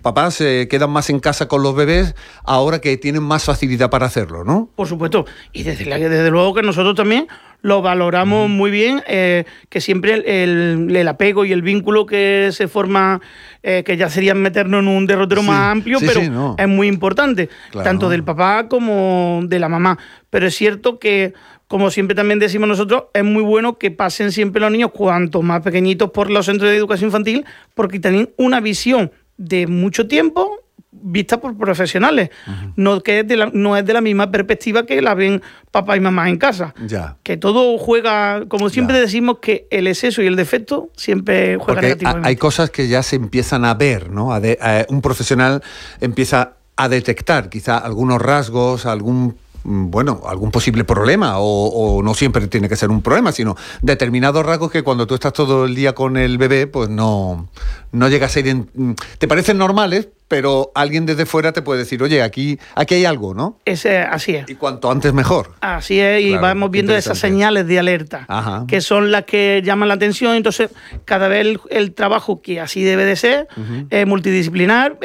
papás se quedan más en casa con los bebés ahora que tienen más facilidad para hacerlo, ¿no? Por supuesto. Y desde luego que nosotros también lo valoramos muy bien, que siempre el apego y el vínculo que se forma, que ya sería meternos en un derrotero más amplio, pero no. Es muy importante, claro, tanto del papá como de la mamá. Pero es cierto que, como siempre también decimos nosotros, es muy bueno que pasen siempre los niños, cuanto más pequeñitos, por los centros de educación infantil, porque tienen una visión de mucho tiempo vista por profesionales, no es de la misma perspectiva que la ven papá y mamá en casa. Ya. Que todo juega, como siempre decimos, que el exceso y el defecto siempre juegan negativamente. Hay cosas que ya se empiezan a ver, ¿no? Un profesional empieza a detectar quizá algunos rasgos, algún posible problema, o no siempre tiene que ser un problema, sino determinados rasgos que cuando tú estás todo el día con el bebé, pues no llegas a te parecen normales, pero alguien desde fuera te puede decir, oye, aquí hay algo, ¿no? Así es. Y cuanto antes mejor. Así es, y claro, vamos viendo esas señales de alerta, que son las que llaman la atención. Entonces, cada vez el trabajo, que así debe de ser, multidisciplinar,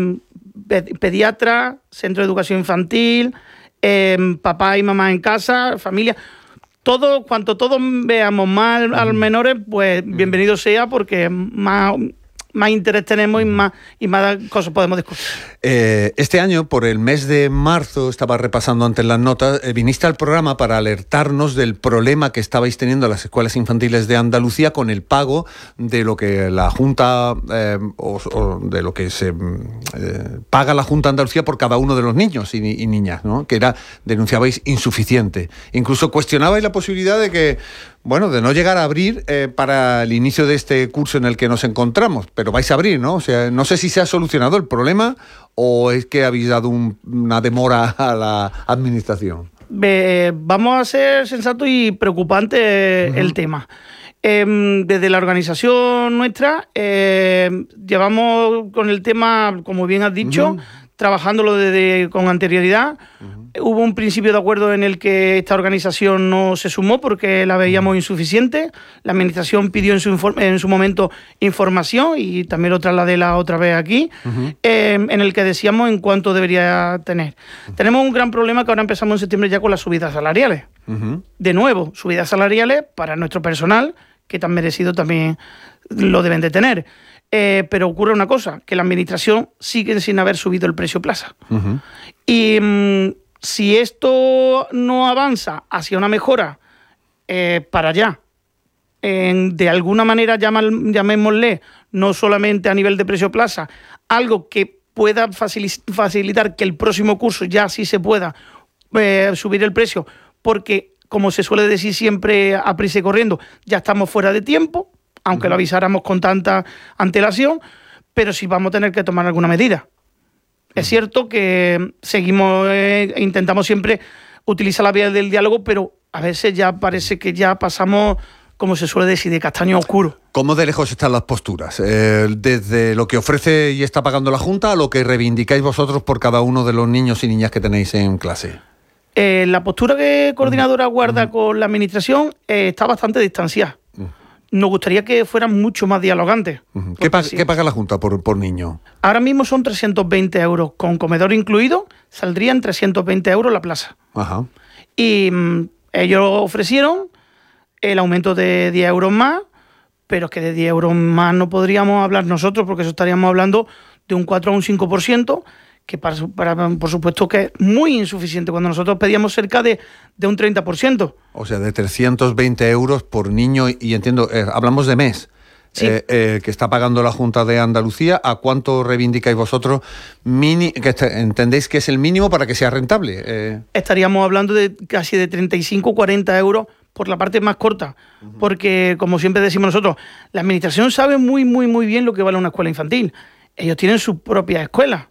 pediatra, centro de educación infantil, papá y mamá en casa, familia, cuanto todos veamos mal a los menores, pues bienvenido sea, porque más interés tenemos y más cosas podemos discutir. Este año, por el mes de marzo, estaba repasando antes las notas, viniste al programa para alertarnos del problema que estabais teniendo las escuelas infantiles de Andalucía con el pago de lo que la Junta, o de lo que se paga la Junta de Andalucía por cada uno de los niños y niñas, ¿no? Que denunciabais insuficiente. Incluso cuestionabais la posibilidad de que, de no llegar a abrir para el inicio de este curso en el que nos encontramos, pero vais a abrir, ¿no? O sea, no sé si se ha solucionado el problema o es que habéis dado una demora a la administración. Vamos a ser sensatos y preocupante el tema. Desde la organización nuestra llevamos con el tema, como bien has dicho, trabajándolo con anterioridad. Hubo un principio de acuerdo en el que esta organización no se sumó porque la veíamos insuficiente. La administración pidió en su momento información y también lo trasladé la otra vez aquí, en el que decíamos en cuánto debería tener. Tenemos un gran problema que ahora empezamos en septiembre ya con las subidas salariales. De nuevo, subidas salariales para nuestro personal, que tan merecido también lo deben de tener. Pero ocurre una cosa, que la administración sigue sin haber subido el precio plaza. Y si esto no avanza hacia una mejora para allá, de alguna manera llamémosle, no solamente a nivel de precio plaza, algo que pueda facilitar que el próximo curso ya sí se pueda subir el precio, porque, como se suele decir siempre a prisa y corriendo, ya estamos fuera de tiempo, aunque lo avisáramos con tanta antelación, pero sí vamos a tener que tomar alguna medida. Es cierto que seguimos, intentamos siempre utilizar la vía del diálogo, pero a veces ya parece que ya pasamos, como se suele decir, de castaño oscuro. ¿Cómo de lejos están las posturas? Desde lo que ofrece y está pagando la Junta a lo que reivindicáis vosotros por cada uno de los niños y niñas que tenéis en clase. La postura que Coordinadora guarda con la administración está bastante distanciada. Nos gustaría que fueran mucho más dialogantes. ¿Qué paga la Junta por niño? Ahora mismo son 320 euros. Con comedor incluido, saldrían 320 euros la plaza. Y ellos ofrecieron el aumento de 10 euros más, pero es que de 10 euros más no podríamos hablar nosotros, porque eso estaríamos hablando de un 4 a un 5%, que por supuesto que es muy insuficiente, cuando nosotros pedíamos cerca de un 30%. O sea, de 320 euros por niño, y entiendo, hablamos de mes, sí. Que está pagando la Junta de Andalucía. ¿A cuánto reivindicáis vosotros? ¿Entendéis que es el mínimo para que sea rentable? Estaríamos hablando de casi de 35 o 40 euros por la parte más corta, porque, como siempre decimos nosotros, la administración sabe muy, muy, muy bien lo que vale una escuela infantil. Ellos tienen su propia escuela.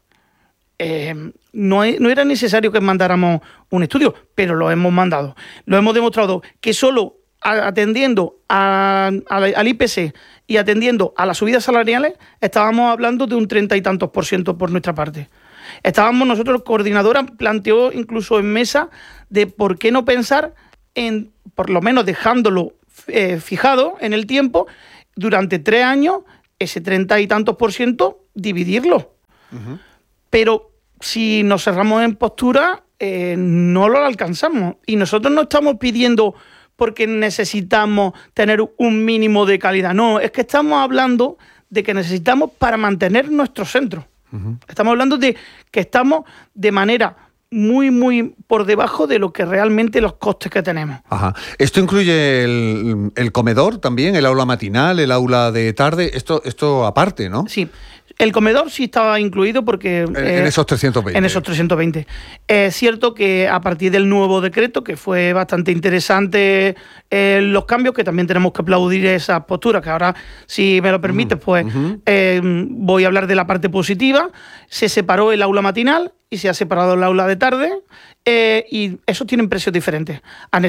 No era necesario que mandáramos un estudio, pero lo hemos mandado. Lo hemos demostrado que solo atendiendo al IPC y atendiendo a las subidas salariales estábamos hablando de un 30 y tantos % por nuestra parte. Nosotros, Coordinadora, planteó incluso en mesa de por qué no pensar en, por lo menos dejándolo fijado en el tiempo, durante 3 años, ese 30 y tantos % dividirlo. pero si nos cerramos en postura, no lo alcanzamos. Y nosotros no estamos pidiendo porque necesitamos tener un mínimo de calidad. No, es que estamos hablando de que necesitamos para mantener nuestro centro. Estamos hablando de que estamos de manera muy, muy por debajo de lo que realmente los costes que tenemos. Ajá. ¿Esto incluye el comedor también, el aula matinal, el aula de tarde? Esto aparte, ¿no? Sí. El comedor sí estaba incluido porque... En esos 320. En esos 320. Es cierto que a partir del nuevo decreto, que fue bastante interesante los cambios, que también tenemos que aplaudir esas posturas, que ahora, si me lo permites, pues voy a hablar de la parte positiva. Se separó el aula matinal y se ha separado el aula de tarde, y esos tienen precios diferentes.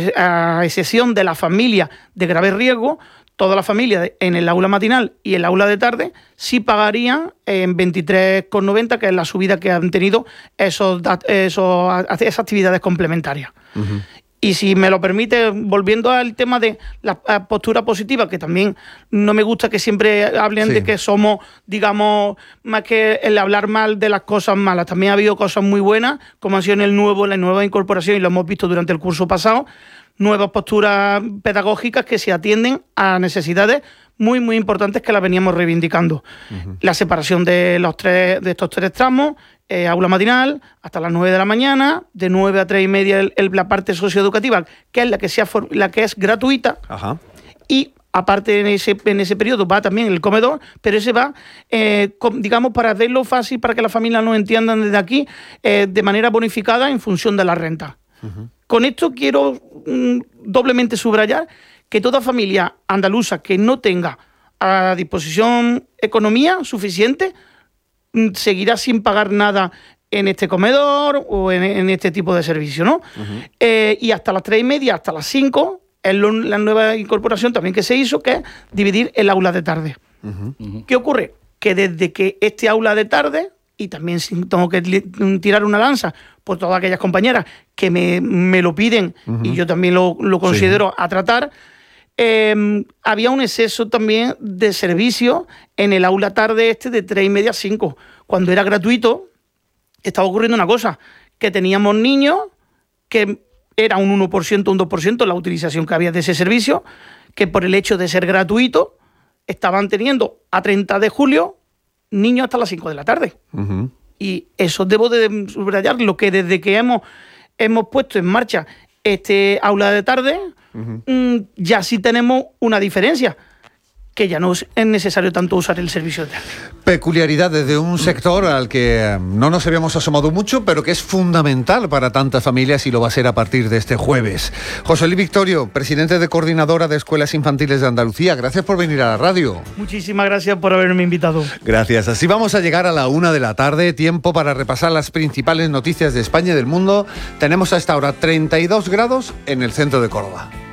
A excepción de la familia de grave riesgo, toda la familia en el aula matinal y el aula de tarde sí pagarían en 23,90, que es la subida que han tenido esas actividades complementarias. Y si me lo permite, volviendo al tema de la postura positiva, que también no me gusta que siempre hablen de que somos, digamos, más que el hablar mal de las cosas malas. También ha habido cosas muy buenas, como ha sido la nueva incorporación, y lo hemos visto durante el curso pasado, nuevas posturas pedagógicas que se atienden a necesidades muy, muy importantes que las veníamos reivindicando. La separación de estos tres tramos, aula matinal hasta las 9 de la mañana, de 9 a 3:30 la parte socioeducativa, que es la que es gratuita. Ajá. Y aparte en ese periodo va también el comedor, pero ese va, digamos, para hacerlo fácil, para que las familias nos entiendan desde aquí, de manera bonificada en función de la renta. Con esto quiero doblemente subrayar que toda familia andaluza que no tenga a disposición economía suficiente seguirá sin pagar nada en este comedor o en este tipo de servicio, ¿no? Y hasta las 3:30, hasta las 5, es la nueva incorporación también que se hizo, que es dividir el aula de tarde. ¿Qué ocurre? Que desde que este aula de tarde, y también tengo que tirar una lanza por todas aquellas compañeras que me lo piden, y yo también lo considero a tratar, había un exceso también de servicio en el aula tarde de 3:30 a 5. Cuando era gratuito, estaba ocurriendo una cosa, que teníamos niños que era un 1%, un 2% la utilización que había de ese servicio, que por el hecho de ser gratuito estaban teniendo a 30 de julio niños hasta las 5 de la tarde. Y eso debo de subrayar, lo que desde que hemos puesto en marcha este aula de tarde, ya sí tenemos una diferencia, que ya no es necesario tanto usar el servicio de tarde. Peculiaridades de un sector al que no nos habíamos asomado mucho, pero que es fundamental para tantas familias y lo va a ser a partir de este jueves. José Luis Victorio, presidente de Coordinadora de Escuelas Infantiles de Andalucía, gracias por venir a la radio. Muchísimas gracias por haberme invitado. Gracias. Así vamos a llegar a la 1 de la tarde, tiempo para repasar las principales noticias de España y del mundo. Tenemos a esta hora 32 grados en el centro de Córdoba.